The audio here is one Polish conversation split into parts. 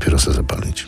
papierosa zapalić.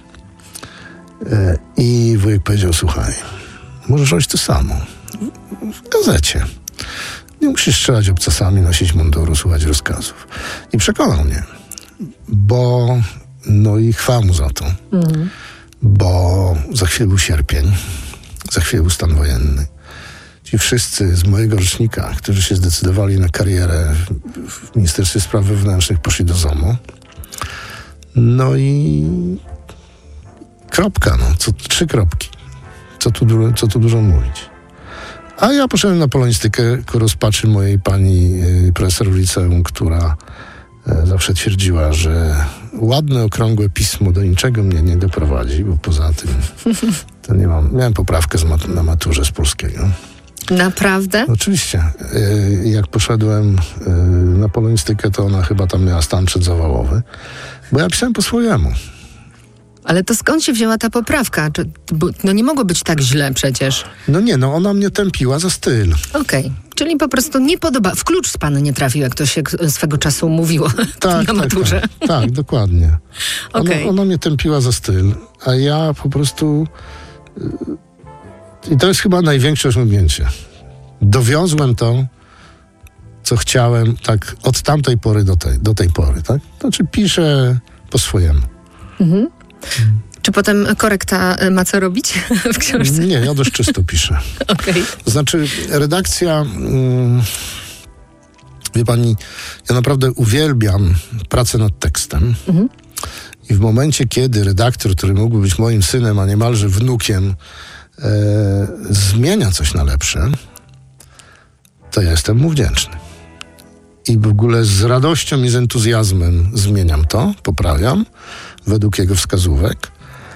I wujek powiedział, słuchaj, możesz robić to samo. W gazecie. Nie musisz strzelać obcasami, nosić munduru, słuchać rozkazów. I przekonał mnie. Bo, no i chwała mu za to. Bo za chwilę był sierpień, za chwilę był stan wojenny. Ci wszyscy z mojego rocznika, którzy się zdecydowali na karierę w Ministerstwie Spraw Wewnętrznych, poszli do ZOMO. No i kropka, 3 kropki. Co tu dużo mówić. A ja poszedłem na polonistykę ku rozpaczy mojej pani profesor w liceum, która zawsze twierdziła, że ładne, okrągłe pismo do niczego mnie nie doprowadzi, bo poza tym to nie mam. Miałem poprawkę na maturze z polskiego. Naprawdę? Oczywiście. Jak poszedłem na polonistykę, to ona chyba tam miała stan przedzawałowy, bo ja pisałem po swojemu. Ale to skąd się wzięła ta poprawka? No nie mogło być tak źle przecież. No nie, ona mnie tępiła za styl. Okej. Czyli po prostu nie podoba... W klucz z pana nie trafił, jak to się swego czasu mówiło na maturze. Tak, dokładnie. Okay. Ona mnie tępiła za styl, a ja po prostu... I to jest chyba największe osiągnięcie. Dowiozłem to, co chciałem, tak od tamtej pory do tej pory, tak? Znaczy piszę po swojemu. Czy potem korekta ma co robić w książce? Nie, ja dość czysto piszę. Okay. Znaczy, redakcja... Wie pani, ja naprawdę uwielbiam pracę nad tekstem. I w momencie, kiedy redaktor, który mógłby być moim synem, a niemalże wnukiem, zmienia coś na lepsze, to ja jestem mu wdzięczny. I w ogóle z radością i z entuzjazmem zmieniam to, poprawiam według jego wskazówek.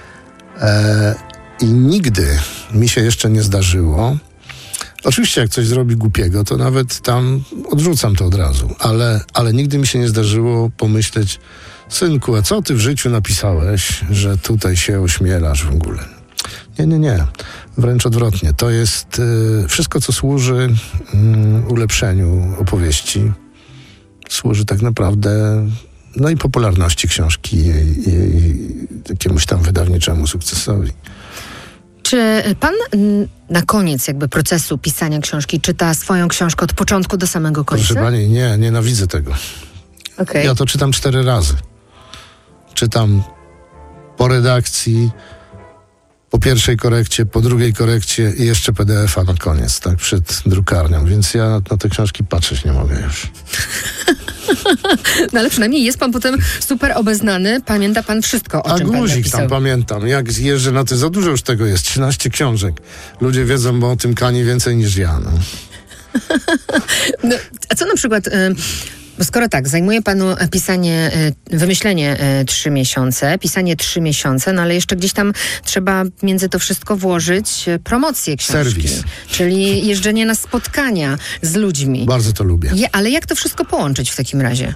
I nigdy mi się jeszcze nie zdarzyło. Oczywiście jak coś zrobi głupiego, to nawet tam odrzucam to od razu. Ale nigdy mi się nie zdarzyło pomyśleć, synku, a co ty w życiu napisałeś, że tutaj się ośmielasz w ogóle? Nie. Wręcz odwrotnie. To jest wszystko, co służy ulepszeniu opowieści. Służy tak naprawdę i popularności książki i jakiemuś tam wydawniczemu sukcesowi. Czy pan na koniec jakby procesu pisania książki czyta swoją książkę od początku do samego końca? Proszę pani, nie, nienawidzę tego. Okay. Ja to czytam 4 razy. Czytam po redakcji, po pierwszej korekcie, po drugiej korekcie i jeszcze PDF-a na koniec, tak, przed drukarnią. Więc ja na te książki patrzeć nie mogę już. No ale przynajmniej jest pan potem super obeznany. Pamięta pan wszystko, o czym pan napisał. Guzik tam pamiętam. Jak zjeżdżę na za dużo już tego jest. 13 książek. Ludzie wiedzą, bo o tym Kani więcej niż ja. No, a co na przykład... Bo skoro tak, zajmuje panu wymyślenie 3 miesiące, pisanie 3 miesiące, no ale jeszcze gdzieś tam trzeba między to wszystko włożyć promocję książki. Serwis. Czyli jeżdżenie na spotkania z ludźmi. Bardzo to lubię. Ale jak to wszystko połączyć w takim razie?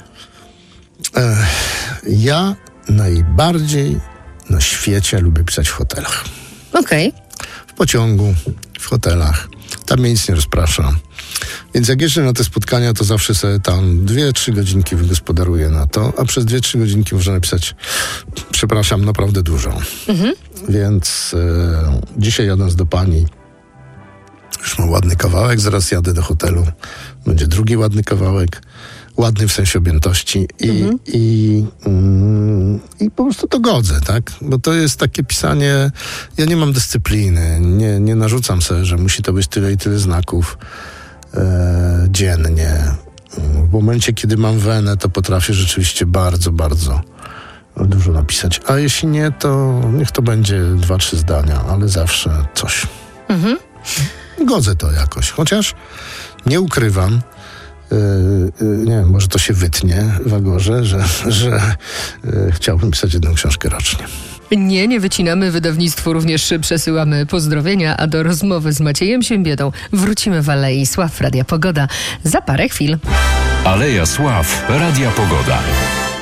Ja najbardziej na świecie lubię pisać w hotelach. Okej. W pociągu, w hotelach. Tam mnie nic nie rozprasza. Więc jak jeżdżę na te spotkania, to zawsze sobie tam 2-3 godzinki wygospodaruję na to, a przez 2-3 godzinki można napisać, naprawdę dużo. Więc dzisiaj jadąc do pani, już mam ładny kawałek, zaraz jadę do hotelu, będzie drugi ładny kawałek, ładny w sensie objętości i po prostu to godzę, tak? Bo to jest takie pisanie, ja nie mam dyscypliny, nie narzucam sobie, że musi to być tyle i tyle znaków dziennie. W momencie, kiedy mam wenę, to potrafię rzeczywiście bardzo, bardzo dużo napisać. A jeśli nie, to niech to będzie 2-3 zdania, ale zawsze coś. Godzę to jakoś. Chociaż nie ukrywam, nie wiem, może to się wytnie w Agorze, że chciałbym pisać 1 książkę rocznie. Nie wycinamy. Wydawnictwu również przesyłamy pozdrowienia, a do rozmowy z Maciejem Siembiedą wrócimy w Alei Sław Radia Pogoda za parę chwil. Aleja Sław Radia Pogoda.